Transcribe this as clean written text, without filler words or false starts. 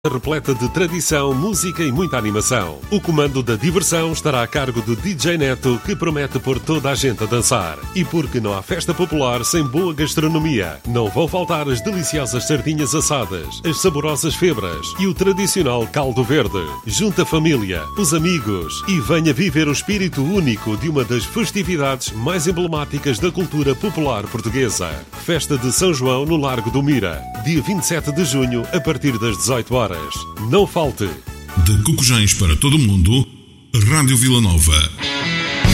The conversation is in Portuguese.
Repleta de tradição, música e muita animação. O comando da diversão estará a cargo do DJ Neto, que promete pôr toda a gente a dançar. E porque não há festa popular sem boa gastronomia, não vão faltar as deliciosas sardinhas assadas, as saborosas febras e o tradicional caldo verde. Junte a família, os amigos e venha viver o espírito único de uma das festividades mais emblemáticas da cultura popular portuguesa. Festa de São João no Largo do Mira, dia 27 de junho, a partir das 18 horas. Não falte! De Cocujães para todo o mundo, Rádio Vila Nova.